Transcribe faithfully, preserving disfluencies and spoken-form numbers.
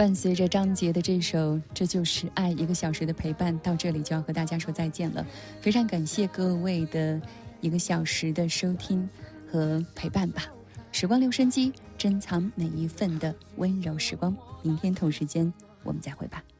伴随着张杰的这首《这就是爱》，一个小时的陪伴到这里就要和大家说再见了。非常感谢各位的一个小时的收听和陪伴吧。时光留声机，珍藏每一份的温柔时光。明天同时间我们再会吧。